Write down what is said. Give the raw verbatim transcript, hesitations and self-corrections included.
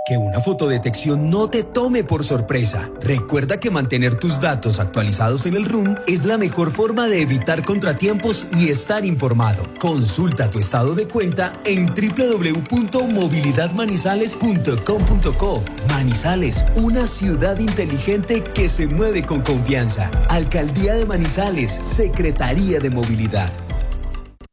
Que una fotodetección no te tome por sorpresa. Recuerda que mantener tus datos actualizados en el R U N es la mejor forma de evitar contratiempos y estar informado. Consulta tu estado de cuenta en doble u doble u doble u punto movilidad manizales punto com punto co. Manizales, una ciudad inteligente que se mueve con confianza. Alcaldía de Manizales, Secretaría de Movilidad.